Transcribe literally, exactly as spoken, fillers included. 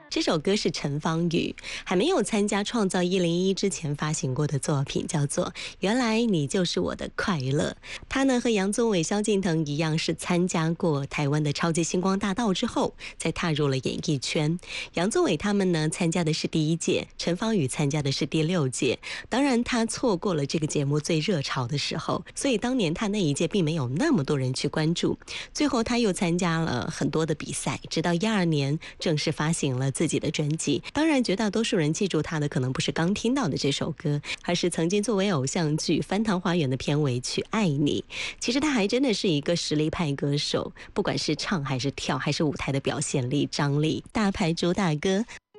这首歌是陈芳语还没有参加创造一零一之前发行过的作品，叫做原来你就是我的快乐。他呢和杨宗纬、萧敬腾一样，是参加过台湾的超级星光大道之后才踏入了演艺圈。杨宗纬他们呢参加的是第一届，陈芳语参加的是第六届。当然他错过了这个节目最热潮的时候，所以当年他那一届并没有那么多人去关注。最后他又参加了很多的比赛，直到一二年正式发行了自己的专辑。当然绝大多数人记住他的可能不是刚听到的这首歌，而是曾经作为偶像剧《翻糖花园》的片尾曲《爱你》。其实他还真的是一个实力派歌手，不管是唱还是跳还是舞台的表现力张力，大牌主打歌